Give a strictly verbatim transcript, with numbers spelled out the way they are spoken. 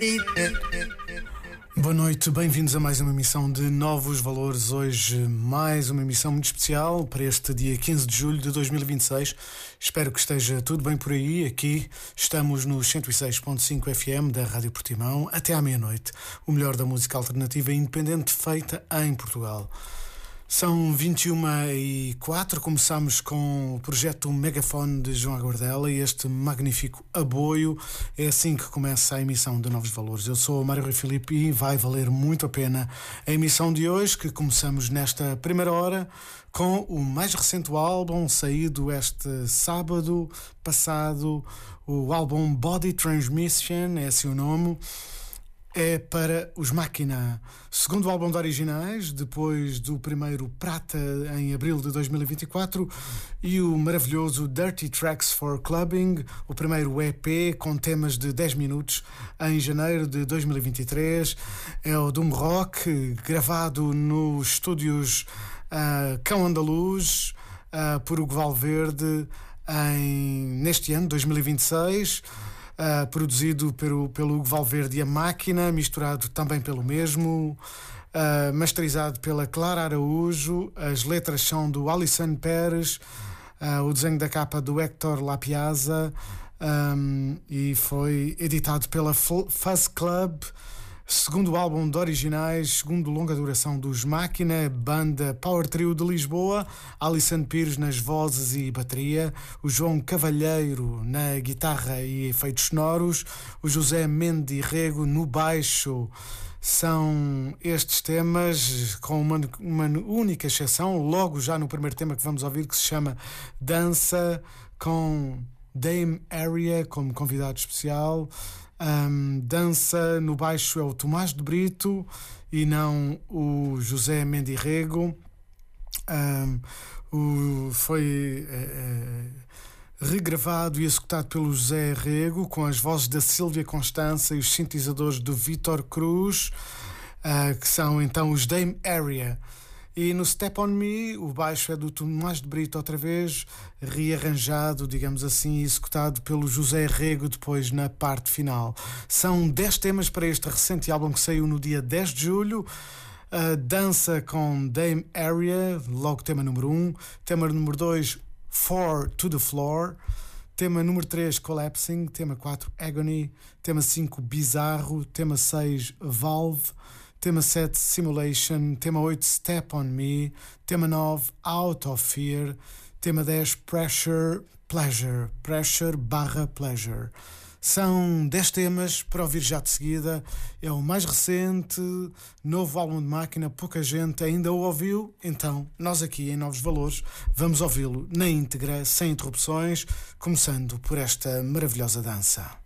Boa noite, bem-vindos a mais uma emissão de Novos Valores. Hoje mais uma emissão muito especial para este dia quinze de julho de dois mil e vinte e seis. Espero que esteja tudo bem por aí. Aqui estamos no cento e seis ponto cinco F M da Rádio Portimão até à meia-noite. O melhor da música alternativa e independente feita em Portugal. São vinte e uma e quatro, começamos com o projeto Megafone de João Aguardela e este magnífico aboio. É assim que começa a emissão de Novos Valores. Eu sou o Mário Rui Filipe e vai valer muito a pena a emissão de hoje, que começamos nesta primeira hora com o mais recente álbum saído este sábado passado, o álbum Body Transmission, é assim o nome. É para os Máquina, segundo álbum de originais, depois do primeiro Prata em abril de dois mil e vinte e quatro e o maravilhoso Dirty Tracks for Clubbing, o primeiro E P com temas de dez minutos em janeiro de dois mil e vinte e três. É o Doom Rock, gravado nos estúdios uh, Cão Andaluz uh, por Hugo Valverde em, neste ano, dois mil e vinte e seis. Uh, produzido pelo, pelo Hugo Valverde e a Máquina, misturado também pelo mesmo, uh, masterizado pela Clara Araújo. As letras são do Alisson Pérez, uh, o desenho da capa do Héctor Lapiazza, um, e foi editado pela Fuzz Club. Segundo álbum de originais, segundo longa duração dos Máquina, banda Power Trio de Lisboa, Alisson Pires nas vozes e bateria, o João Cavalheiro na guitarra e efeitos sonoros, o José Mendes Rego no baixo. São estes temas, com uma, uma única exceção, logo já no primeiro tema que vamos ouvir, que se chama Dança, com Dame Area como convidado especial. Um, dança no baixo é o Tomás de Brito e não o José Mendes Rego. Um, o, foi é, é, regravado e executado pelo José Rego, com as vozes da Sílvia Constança e os sintetizadores do Vítor Cruz, uh, que são então os Dame Area. E no Step On Me, o baixo é do Tomás de Brito outra vez, rearranjado, digamos assim, e executado pelo José Rego depois na parte final. São dez temas para este recente álbum que saiu no dia dez de julho. Uh, dança com Dame Area, logo tema número um. Tema número dois, Four to the Floor. Tema número três, Collapsing. Tema quatro, Agony. Tema cinco, Bizarro. Tema seis, Valve. Tema sete, Simulation. Tema oito, Step On Me. Tema nove, Out of Fear. Tema dez, Pressure, Pleasure. Pressure barra Pleasure. São dez temas para ouvir já de seguida. É o mais recente, novo álbum de Máquina. Pouca gente ainda o ouviu. Então, nós aqui em Novos Valores vamos ouvi-lo na íntegra, sem interrupções, começando por esta maravilhosa dança.